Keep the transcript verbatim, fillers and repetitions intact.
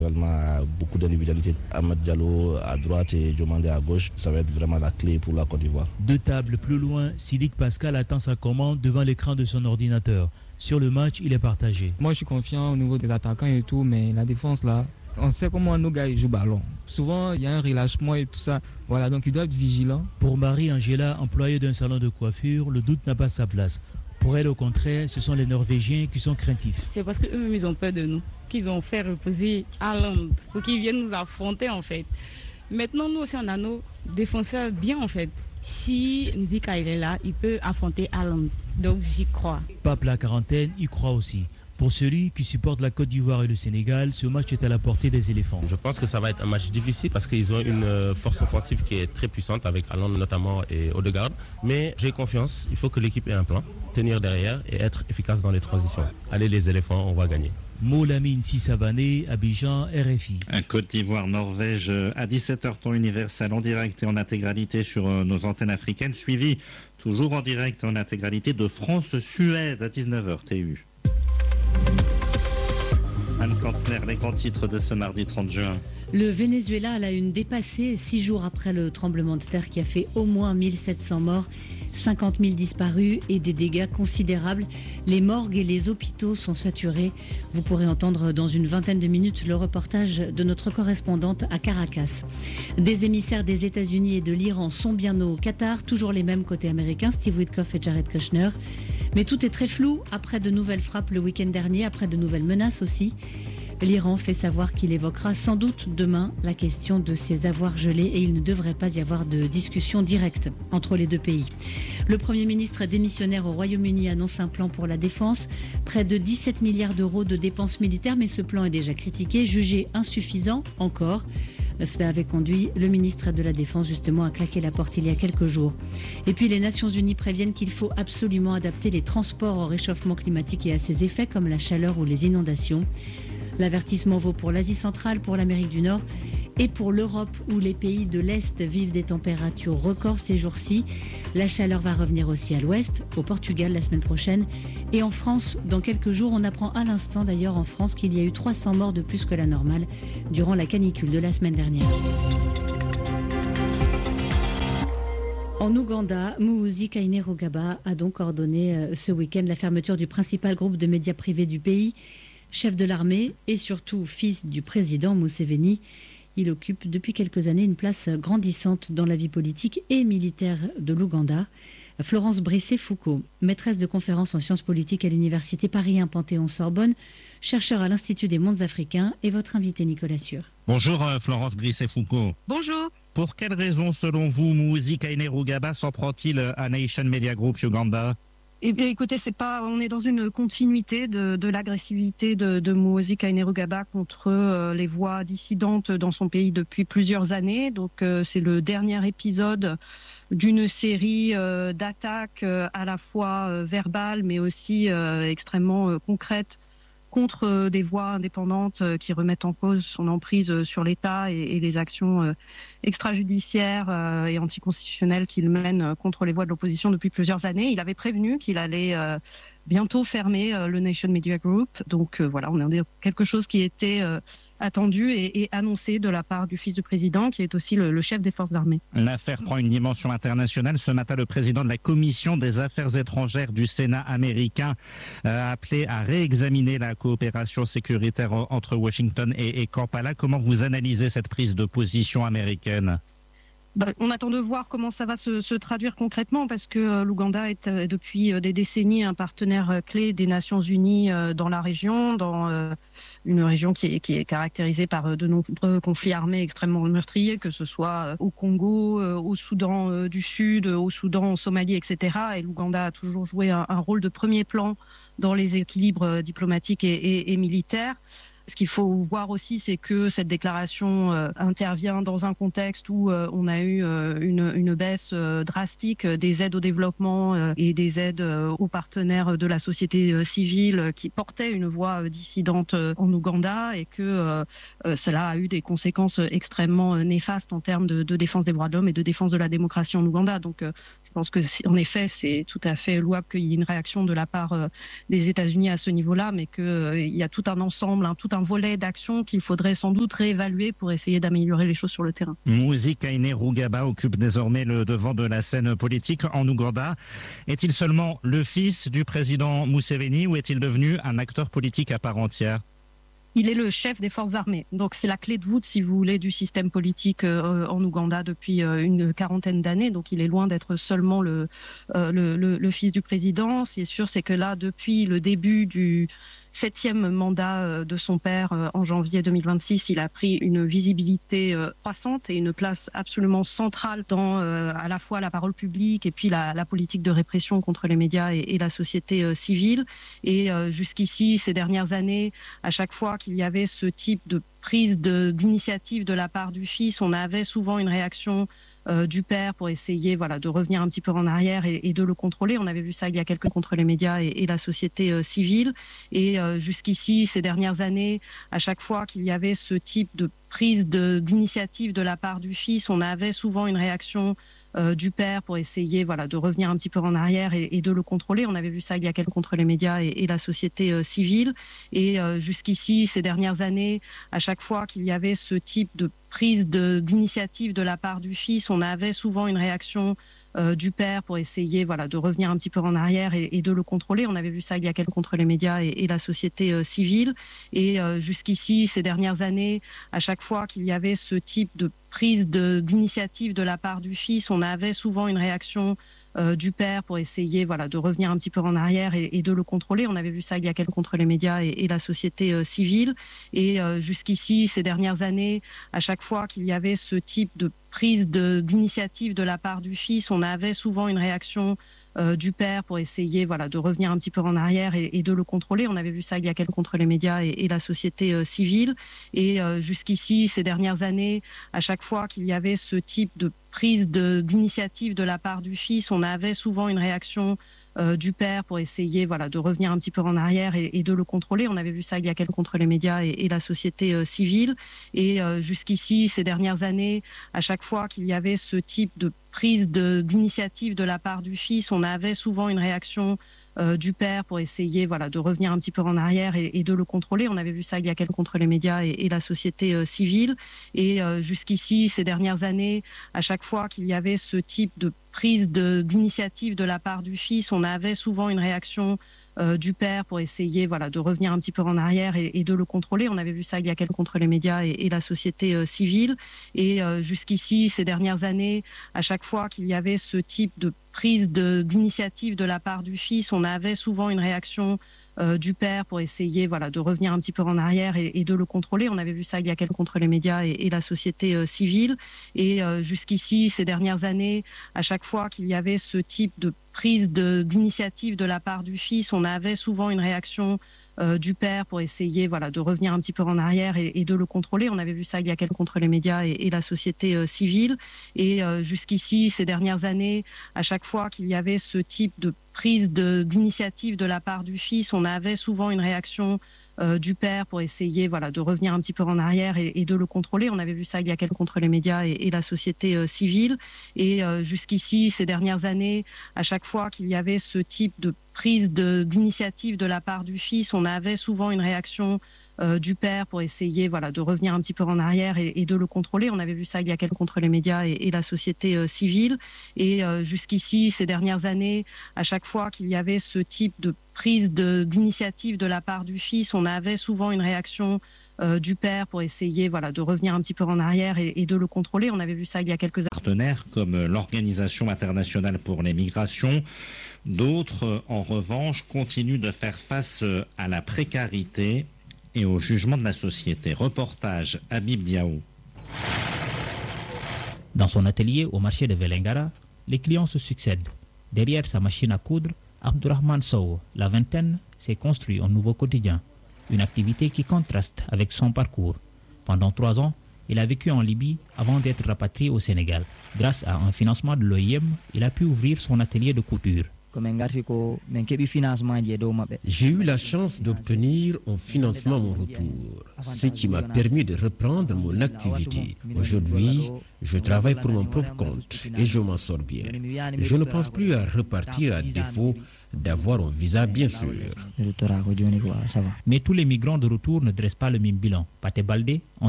Beaucoup d'individualités, Ahmed Diallo à droite et Diomandé à gauche, ça va être vraiment la clé pour la Côte d'Ivoire. Deux tables plus loin, Sidique Pascal attend sa commande devant l'écran de son ordinateur. Sur le match, il est partagé. Moi, je suis confiant au niveau des attaquants et tout, mais la défense là, on sait comment nos gars ils jouent ballon. Souvent, il y a un relâchement et tout ça. Voilà, donc ils doivent être vigilants. Pour Marie-Angela, employée d'un salon de coiffure, le doute n'a pas sa place. Pour elle, au contraire, ce sont les Norvégiens qui sont craintifs. C'est parce qu'eux-mêmes, ils ont peur de nous, qu'ils ont fait reposer Haaland pour qu'ils viennent nous affronter, en fait. Maintenant, nous aussi, on a nos défenseurs bien, en fait. Si Ndika il est là, il peut affronter Haaland. Donc, j'y crois. Pape la quarantaine y croit aussi. Pour celui qui supporte la Côte d'Ivoire et le Sénégal, ce match est à la portée des éléphants. Je pense que ça va être un match difficile parce qu'ils ont une force offensive qui est très puissante avec Haaland notamment et Odegaard. Mais j'ai confiance, il faut que l'équipe ait un plan, tenir derrière et être efficace dans les transitions. Allez les éléphants, on va gagner. Molamine Sissavané, Abidjan, R F I. Côte d'Ivoire, Norvège à dix-sept heures temps universel en direct et en intégralité sur nos antennes africaines, suivi toujours en direct et en intégralité de France-Suède à dix-neuf heures T U. Anne Kantner, les grands titres de ce mardi trente juin. Le Venezuela a la une dépassée six jours après le tremblement de terre qui a fait au moins mille sept cents morts, cinquante mille disparus et des dégâts considérables. Les morgues et les hôpitaux sont saturés. Vous pourrez entendre dans une vingtaine de minutes le reportage de notre correspondante à Caracas. Des émissaires des États-Unis et de l'Iran sont bien au Qatar, toujours les mêmes côté américain, Steve Witkoff et Jared Kushner. Mais tout est très flou après de nouvelles frappes le week-end dernier, après de nouvelles menaces aussi. L'Iran fait savoir qu'il évoquera sans doute demain la question de ses avoirs gelés et il ne devrait pas y avoir de discussion directe entre les deux pays. Le Premier ministre démissionnaire au Royaume-Uni annonce un plan pour la défense, près de dix-sept milliards d'euros de dépenses militaires, mais ce plan est déjà critiqué, jugé insuffisant encore. Cela avait conduit le ministre de la Défense justement à claquer la porte il y a quelques jours. Et puis les Nations Unies préviennent qu'il faut absolument adapter les transports au réchauffement climatique et à ses effets comme la chaleur ou les inondations. L'avertissement vaut pour l'Asie centrale, pour l'Amérique du Nord et pour l'Europe où les pays de l'Est vivent des températures records ces jours-ci. La chaleur va revenir aussi à l'Ouest, au Portugal la semaine prochaine et en France dans quelques jours. On apprend à l'instant d'ailleurs en France qu'il y a eu trois cents morts de plus que la normale durant la canicule de la semaine dernière. En Ouganda, Muhoozi Kainerugaba a donc ordonné ce week-end la fermeture du principal groupe de médias privés du pays. Chef de l'armée et surtout fils du président Museveni, il occupe depuis quelques années une place grandissante dans la vie politique et militaire de l'Ouganda. Florence Brissé-Foucault, maîtresse de conférences en sciences politiques à l'université Paris un Panthéon-Sorbonne, chercheur à l'Institut des mondes africains et votre invité Nicolas Sûr. Bonjour Florence Brissé-Foucault. Bonjour. Pour quelles raisons selon vous Muhoozi Kainerugaba s'en prend-il à Nation Media Group Uganda ? Eh bien, écoutez, c'est pas, on est dans une continuité de, de l'agressivité de, de Muhoozi Kainerugaba contre euh, les voix dissidentes dans son pays depuis plusieurs années. Donc, euh, c'est le dernier épisode d'une série euh, d'attaques euh, à la fois euh, verbales, mais aussi euh, extrêmement euh, concrètes contre euh, des voix indépendantes euh, qui remettent en cause son emprise euh, sur l'État et, et les actions euh, extrajudiciaires euh, et anticonstitutionnelles qu'il mène euh, contre les voix de l'opposition depuis plusieurs années. Il avait prévenu qu'il allait euh, bientôt fermer euh, le Nation Media Group. Donc euh, voilà, on est dans quelque chose qui était euh, attendu et, et annoncé de la part du fils du président, qui est aussi le, le chef des forces armées. L'affaire prend une dimension internationale. Ce matin, le président de la Commission des affaires étrangères du Sénat américain a appelé à réexaminer la coopération sécuritaire entre Washington et, et Kampala. Comment vous analysez cette prise de position américaine ? Ben, on attend de voir comment ça va se, se traduire concrètement parce que euh, l'Ouganda est euh, depuis euh, des décennies un partenaire euh, clé des Nations Unies euh, dans la région, dans euh, une région qui est, qui est caractérisée par euh, de nombreux conflits armés extrêmement meurtriers, que ce soit euh, au Congo, euh, au Soudan euh, du Sud, euh, au Soudan, en Somalie, et cetera. Et l'Ouganda a toujours joué un, un rôle de premier plan dans les équilibres euh, diplomatiques et, et, et militaires. Ce qu'il faut voir aussi, c'est que cette déclaration euh, intervient dans un contexte où euh, on a eu euh, une, une baisse euh, drastique des aides au développement euh, et des aides euh, aux partenaires de la société euh, civile qui portaient une voix euh, dissidente euh, en Ouganda et que euh, euh, cela a eu des conséquences extrêmement euh, néfastes en termes de, de défense des droits de l'homme et de défense de la démocratie en Ouganda. Donc euh, je Je pense que, en effet, c'est tout à fait louable qu'il y ait une réaction de la part euh, des États-Unis à ce niveau-là, mais qu'il euh, y a tout un ensemble, hein, tout un volet d'actions qu'il faudrait sans doute réévaluer pour essayer d'améliorer les choses sur le terrain. Muhoozi Kainerugaba occupe désormais le devant de la scène politique en Ouganda. Est-il seulement le fils du président Museveni ou est-il devenu un acteur politique à part entière ? Il est le chef des forces armées, donc c'est la clé de voûte, si vous voulez, du système politique euh, en Ouganda depuis euh, une quarantaine d'années. Donc il est loin d'être seulement le, euh, le, le, le fils du président. Ce qui est sûr, c'est que là, depuis le début du septième mandat de son père en janvier deux mille vingt-six, il a pris une visibilité croissante et une place absolument centrale dans euh, à la fois la parole publique et puis la, la politique de répression contre les médias et, et la société euh, civile. Et euh, jusqu'ici, ces dernières années, à chaque fois qu'il y avait ce type de prise de, d'initiative de la part du fils, on avait souvent une réaction Euh, du père pour essayer voilà, de revenir un petit peu en arrière et, et de le contrôler. On avait vu ça il y a quelques contre les médias et, et la société euh, civile. Et euh, jusqu'ici, ces dernières années, à chaque fois qu'il y avait ce type de prise de, d'initiative de la part du fils, on avait souvent une réaction euh, du père pour essayer voilà, de revenir un petit peu en arrière et, et de le contrôler. On avait vu ça il y a quelques contre les médias et, et la société euh, civile. Et euh, jusqu'ici, ces dernières années, à chaque fois qu'il y avait ce type de prise de, d'initiative de la part du fils, on avait souvent une réaction euh, du père pour essayer voilà, de revenir un petit peu en arrière et, et de le contrôler. On avait vu ça il y a quelques contre les médias et, et la société euh, civile. Et euh, jusqu'ici, ces dernières années, à chaque fois qu'il y avait ce type de prise de, d'initiative de la part du fils, on avait souvent une réaction Euh, du père pour essayer voilà, de revenir un petit peu en arrière et, et de le contrôler. On avait vu ça il y a quelques contre les médias et, et la société euh, civile. Et euh, jusqu'ici, ces dernières années, à chaque fois qu'il y avait ce type de prise de, d'initiative de la part du fils, on avait souvent une réaction euh, du père pour essayer voilà, de revenir un petit peu en arrière et, et de le contrôler. On avait vu ça il y a quelques contre les médias et, et la société euh, civile. Et euh, jusqu'ici, ces dernières années, à chaque fois qu'il y avait ce type de prise de, d'initiative de la part du fils, on avait souvent une réaction euh, du père pour essayer voilà, de revenir un petit peu en arrière et, et de le contrôler. On avait vu ça il y a quelques contre les médias et, et la société euh, civile. Et euh, jusqu'ici, ces dernières années, à chaque fois qu'il y avait ce type de prise de, d'initiative de la part du fils, on avait souvent une réaction Euh, du père pour essayer voilà, de revenir un petit peu en arrière et, et de le contrôler. On avait vu ça il y a quelques contre les médias et, et la société euh, civile. Et euh, jusqu'ici, ces dernières années, à chaque fois qu'il y avait ce type de prise de, d'initiative de la part du fils, on avait souvent une réaction euh, du père pour essayer voilà, de revenir un petit peu en arrière et, et de le contrôler. On avait vu ça il y a quelques contre les médias et, et la société euh, civile. Et euh, jusqu'ici, ces dernières années, à chaque fois qu'il y avait ce type de prise de, d'initiative de la part du fils, on avait souvent une réaction euh, du père pour essayer voilà, de revenir un petit peu en arrière et, et de le contrôler. On avait vu ça il y a quelques contre les médias et, et la société euh, civile. Et euh, jusqu'ici, ces dernières années, à chaque fois qu'il y avait ce type de prise de, d'initiative de la part du fils, on avait souvent une réaction euh, du père pour essayer voilà, de revenir un petit peu en arrière et, et de le contrôler. On avait vu ça il y a quelques contre les médias et, et la société euh, civile. Et euh, jusqu'ici, ces dernières années, à chaque fois qu'il y avait ce type de prise de, d'initiative de la part du fils, on avait souvent une réaction euh, du père pour essayer voilà, de revenir un petit peu en arrière et, et de le contrôler. On avait vu ça il y a quelques contre les médias et, et la société euh, civile. Et euh, jusqu'ici, ces dernières années, à chaque fois qu'il y avait ce type de prise de, d'initiative de la part du fils, on avait souvent une réaction euh, du père pour essayer voilà, de revenir un petit peu en arrière et, et de le contrôler. On avait vu ça il y a quelques contre les médias et, et la société euh, civile. Et euh, jusqu'ici, ces dernières années, à chaque fois qu'il y avait ce type de prise de, d'initiative de la part du fils, on avait souvent une réaction euh, du père pour essayer voilà, de revenir un petit peu en arrière et, et de le contrôler. On avait vu ça il y a quelques années. Partenaires comme l'Organisation internationale pour les migrations, d'autres en revanche continuent de faire face à la précarité et au jugement de la société. Reportage Habib Diaou. Dans son atelier au marché de Velengara, les clients se succèdent. Derrière sa machine à coudre, Abdourahman Sow, la vingtaine, s'est construit un nouveau quotidien. Une activité qui contraste avec son parcours. Pendant trois ans, il a vécu en Libye avant d'être rapatrié au Sénégal. Grâce à un financement de l'O I M, il a pu ouvrir son atelier de couture. J'ai eu la chance d'obtenir un financement à mon retour, ce qui m'a permis de reprendre mon activité. Aujourd'hui, je travaille pour mon propre compte et je m'en sors bien. Je ne pense plus à repartir à défaut d'avoir un visa, bien sûr. Mais tous les migrants de retour ne dressent pas le même bilan. Pathé Baldé,